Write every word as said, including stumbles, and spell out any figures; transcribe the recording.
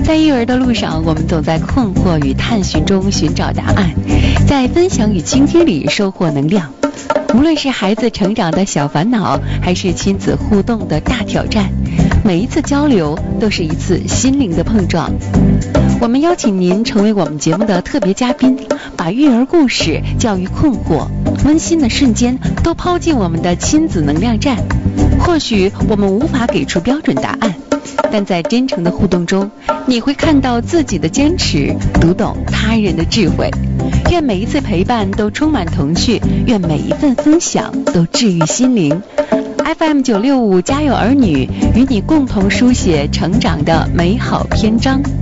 在育儿的路上，我们总在困惑与探寻中寻找答案，在分享与倾听里收获能量。无论是孩子成长的小烦恼，还是亲子互动的大挑战，每一次交流都是一次心灵的碰撞。我们邀请您成为我们节目的特别嘉宾，把育儿故事、教育困惑、温馨的瞬间都抛进我们的亲子能量站。或许我们无法给出标准答案，但在真诚的互动中，你会看到自己的坚持，读懂他人的智慧。愿每一次陪伴都充满童趣，愿每一份分享都治愈心灵。F M 九六五家有儿女，与你共同书写成长的美好篇章。